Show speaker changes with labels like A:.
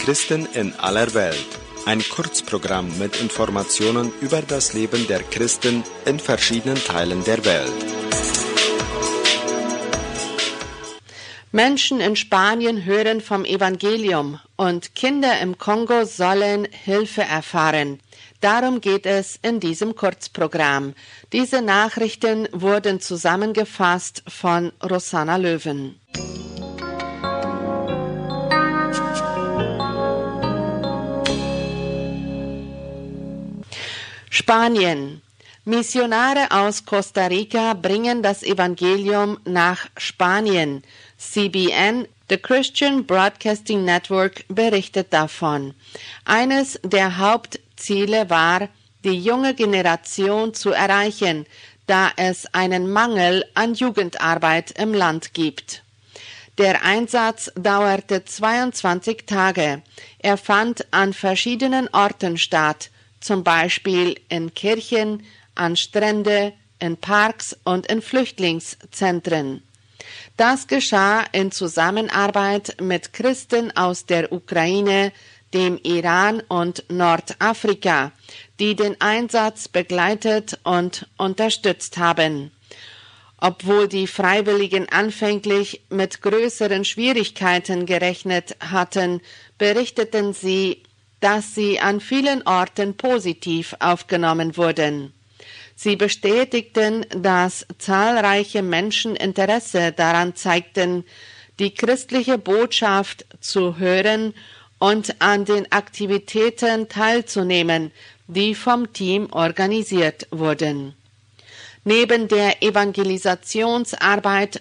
A: Christen in aller Welt. Ein Kurzprogramm mit Informationen über das Leben der Christen in verschiedenen Teilen der Welt.
B: Menschen in Spanien hören vom Evangelium und Kinder im Kongo sollen Hilfe erfahren. Darum geht es in diesem Kurzprogramm. Diese Nachrichten wurden zusammengefasst von Rosanna Löwen. Spanien. Missionare aus Costa Rica bringen das Evangelium nach Spanien. CBN, The Christian Broadcasting Network, berichtet davon. Eines der Hauptziele war, die junge Generation zu erreichen, da es einen Mangel an Jugendarbeit im Land gibt. Der Einsatz dauerte 22 Tage. Er fand an verschiedenen Orten statt, zum Beispiel in Kirchen, an Strände, in Parks und in Flüchtlingszentren. Das geschah in Zusammenarbeit mit Christen aus der Ukraine, dem Iran und Nordafrika, die den Einsatz begleitet und unterstützt haben. Obwohl die Freiwilligen anfänglich mit größeren Schwierigkeiten gerechnet hatten, berichteten sie, dass sie an vielen Orten positiv aufgenommen wurden. Sie bestätigten, dass zahlreiche Menschen Interesse daran zeigten, die christliche Botschaft zu hören und an den Aktivitäten teilzunehmen, die vom Team organisiert wurden. Neben der Evangelisationsarbeit